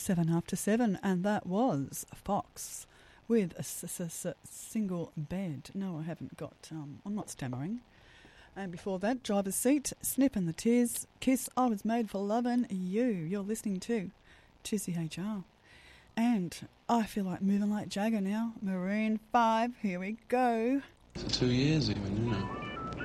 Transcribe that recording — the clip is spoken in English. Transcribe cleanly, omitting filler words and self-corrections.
7:07, and that was Fox with a single bed. No, I haven't got, I'm not stammering. And before that, Driver's Seat, Snip and the Tears, Kiss, I Was Made for Lovin' You. You're listening to 2CHR. And I feel like moving like Jagger now. Maroon 5, here we go. For 2 years even,